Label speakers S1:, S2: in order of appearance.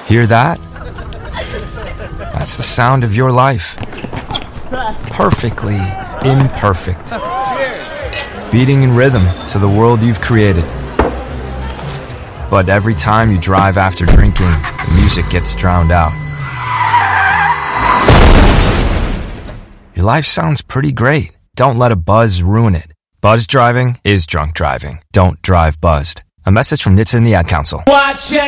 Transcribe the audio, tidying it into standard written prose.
S1: Hear that? That's the sound of your life. Perfectly imperfect. Beating in rhythm to the world you've created. But every time you drive after drinking, the music gets drowned out. Your life sounds pretty great. Don't let a buzz ruin it. Buzz driving is drunk driving. Don't drive buzzed. A message from NHTSA and the Ad Council.
S2: Watch out!